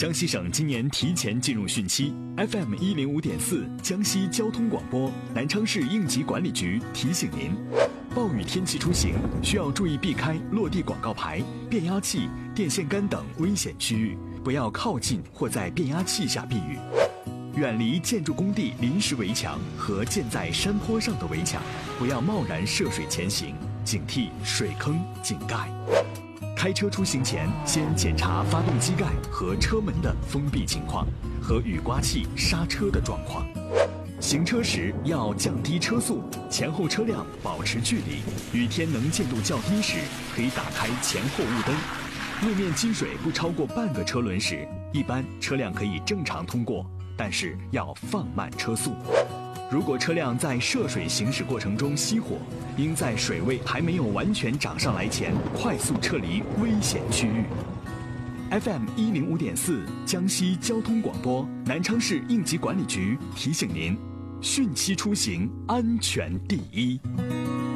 江西省今年提前进入汛期 ，FM 105.4江西交通广播南昌市应急管理局提醒您：暴雨天气出行需要注意避开落地广告牌、变压器、电线杆等危险区域，不要靠近或在变压器下避雨。远离建筑工地临时围墙和建在山坡上的围墙，不要贸然涉水前行，警惕水坑、井盖。开车出行前，先检查发动机盖和车门的封闭情况和雨刮器、刹车的状况。行车时要降低车速，前后车辆保持距离。雨天能见度较低时，可以打开前后雾灯。路面积水不超过半个车轮时，一般车辆可以正常通过，但是要放慢车速。如果车辆在涉水行驶过程中熄火，应在水位还没有完全涨上来前快速撤离危险区域。FM 105.4江西交通广播南昌市应急管理局提醒您：汛期出行安全第一。